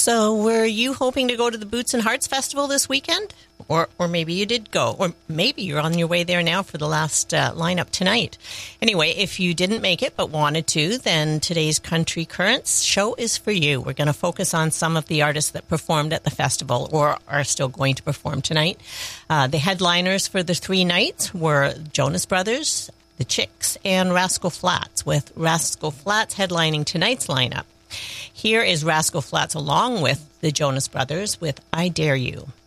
So were you hoping to go to the Boots and Hearts Festival this weekend? Or maybe you did go. Or maybe you're on your way there now for the last lineup tonight. Anyway, if you didn't make it but wanted to, then today's Country Currents show is for you. We're going to focus on some of the artists that performed at the festival or are still going to perform tonight. The headliners for the 3 nights were Jonas Brothers, The Chicks, and Rascal Flatts, with Rascal Flatts headlining tonight's lineup. Here is Rascal Flatts along with the Jonas Brothers with I Dare You.